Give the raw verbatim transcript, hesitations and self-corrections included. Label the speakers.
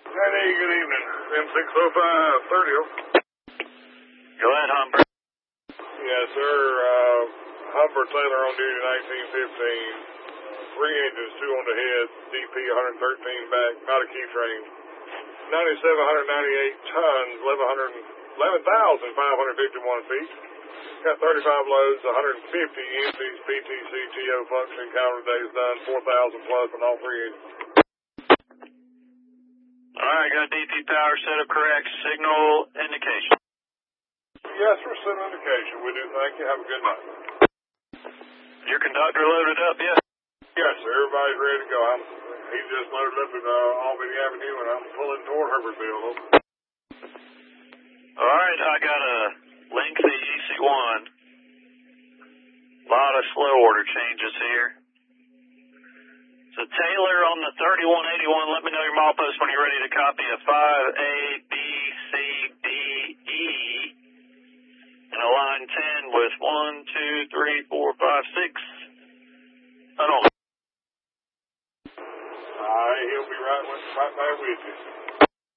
Speaker 1: Hey, good evening. M six oh five thirty.
Speaker 2: Go ahead, Humber.
Speaker 1: Yes, sir. Uh, Humber Taylor on duty nineteen fifteen. Three engines, two on the head. D P one thirteen back, not a key train. ninety-seven ninety-eight tons, eleven thousand five hundred fifty-one feet. Got thirty-five loads, one hundred fifty empties, P T C, T O function, calendar days done, four thousand plus on all three engines.
Speaker 2: All right, got D P power setup correct, signal indication.
Speaker 1: Yes, sir, signal indication. We do thank you. Have a good night.
Speaker 2: Your conductor loaded up, yeah?
Speaker 1: Yes, sir. Everybody's ready to go. I'm, he just loaded up at uh, Albany Avenue, and I'm pulling toward Herbertville.
Speaker 2: All right, I got a lengthy E C one. A lot of slow order changes here. So Taylor on the thirty-one eighty-one, let me know your milepost when you're ready to copy a five A, B, C, D, E, and a line ten with one, two, three, four, five, six. I don't.
Speaker 1: All right, he'll be right, with, right there with you.